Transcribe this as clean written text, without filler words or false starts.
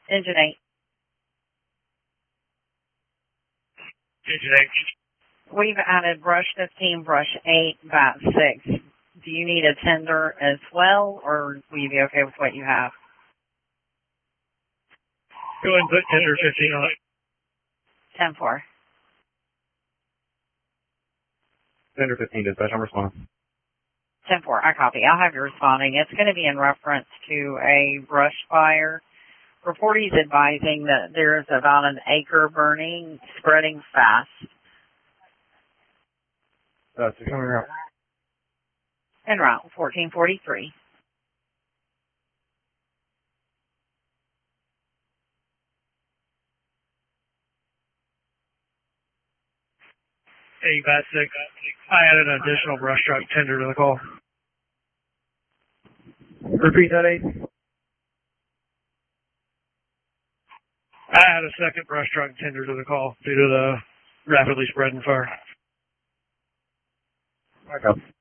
Engine 8. Engine 8. We've added brush 15, brush 8, bat 6. Do you need a tender as well, or will you be okay with what you have? Go ahead and put tender 15 on it. 10-4. Tender 15, dispatch, I'm responding. 10-4, I copy. I'll have you responding. It's going to be in reference to a brush fire. Reportee's advising that there's about an acre burning, spreading fast. That's coming out. En route, 1443. Hey, bat 6. I added an additional brush truck tender to the call. Repeat that, 8. I added a second brush truck tender to the call due to the rapidly spreading fire. Back up.